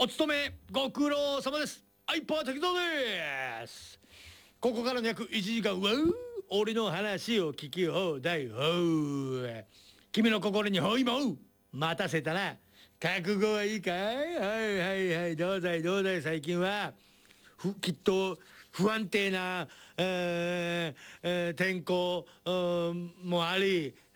お勤めご苦労様です。アイパー適当です。ここからの約1時間は俺の話を聞き放題。君の心に包囲網待たせたな。覚悟はいいかい。はいはいはい、どうだいどうだい。最近はきっと不安定な、天候もあり、